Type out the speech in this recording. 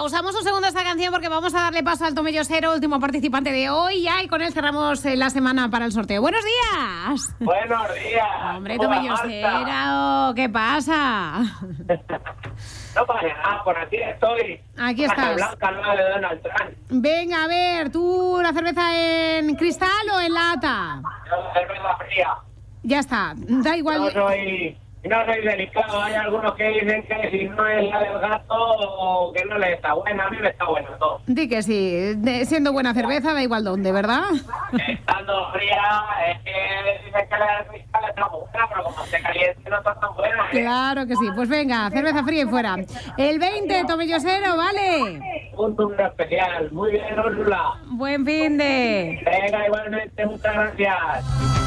pausamos un segundo esta canción porque vamos a darle paso al Tomellosero, último participante de hoy, ya, y con él cerramos la semana para el sorteo. ¡Buenos días! Buenos días. Hombre, Tomellosero, ¿qué pasa? No pasa nada, por aquí estoy. Aquí estás. Blanca, nueva de Donald Trump. Venga, a ver, ¿tú la cerveza en cristal o en lata? Yo cerveza fría. Ya está, da igual. No soy delicado. Hay algunos que dicen que si no es la del gato, que no le está buena. A mí me está buena todo. Di que sí, siendo buena cerveza, da igual dónde, ¿verdad? Estando fría, es que dicen que la del cristal está muy buena, pero como se caliente no está tan buena. Claro que sí, pues venga, cerveza fría y fuera. El 20, Tomellosero, ¿vale? Un número especial. Muy bien, Úrsula. Buen fin de... Venga, igualmente, muchas gracias.